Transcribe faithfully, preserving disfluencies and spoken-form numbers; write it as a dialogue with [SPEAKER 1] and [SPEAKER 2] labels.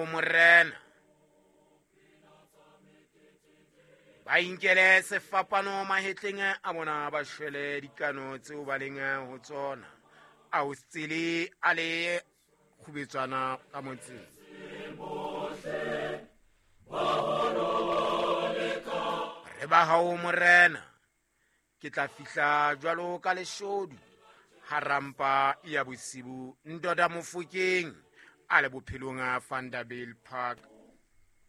[SPEAKER 1] Morena ba inkele sefapano mahetleng a bona ba shwele dikano tseo ba leng ho tsona a o tsele a le khubetswana ka motseng re ba hao Morena ke tla fihla jwalo ka leshodu harampa ya bosibu ndoda Mofokeng a le bophelong a Vanderbilt Park